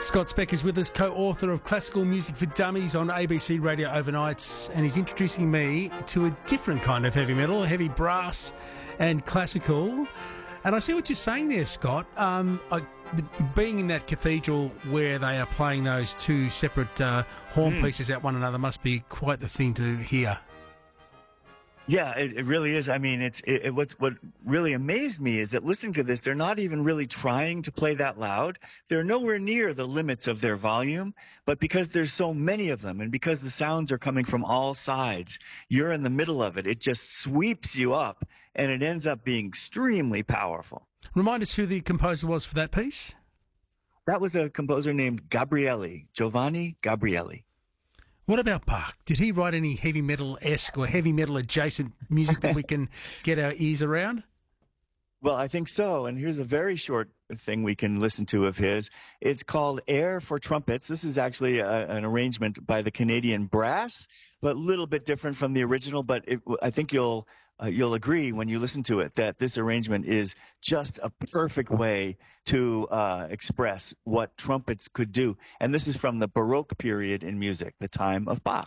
Scott Speck is with us, co-author of Classical Music for Dummies on ABC Radio Overnights, and he's introducing me to a different kind of heavy metal, heavy brass and classical. And I see what you're saying there, Scott. Being in that cathedral where they are playing those two separate horn pieces at one another must be quite the thing to hear. Yeah, it really is. I mean, what really amazed me is that listening to this, they're not even really trying to play that loud. They're nowhere near the limits of their volume, but because there's so many of them and because the sounds are coming from all sides, you're in the middle of it. It just sweeps you up and it ends up being extremely powerful. Remind us who the composer was for that piece. That was a composer named Gabrieli, Giovanni Gabrieli. What about Bach? Did he write any heavy metal-esque or heavy metal adjacent music that we can get our ears around? Well, I think so. And here's a very short thing we can listen to of his. It's called Air for Trumpets. This is actually an arrangement by the Canadian Brass, but a little bit different from the original. But I think you'll agree when you listen to it that this arrangement is just a perfect way to express what trumpets could do. And this is from the Baroque period in music, the time of Bach.